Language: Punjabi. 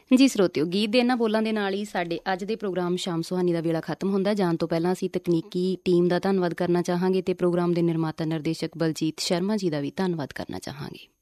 ਜੀ ਸਰੋਤਿਓ, ਗੀਤ ਦੇ ਇਹਨਾਂ ਬੋਲਾਂ ਦੇ ਨਾਲ ਹੀ ਸਾਡੇ ਅੱਜ ਦੇ ਪ੍ਰੋਗਰਾਮ ਸ਼ਾਮ ਸੁਹਾਨੀ ਦਾ ਵੇਲਾ ਖਤਮ ਹੁੰਦਾ। ਜਾਣ ਤੋਂ ਪਹਿਲਾਂ ਅਸੀਂ ਤਕਨੀਕੀ ਟੀਮ ਦਾ ਧੰਨਵਾਦ ਕਰਨਾ ਚਾਹਾਂਗੇ ਅਤੇ ਪ੍ਰੋਗਰਾਮ ਦੇ ਨਿਰਮਾਤਾ ਨਿਰਦੇਸ਼ਕ ਬਲਜੀਤ ਸ਼ਰਮਾ ਜੀ ਦਾ ਵੀ ਧੰਨਵਾਦ ਕਰਨਾ ਚਾਹਾਂਗੇ।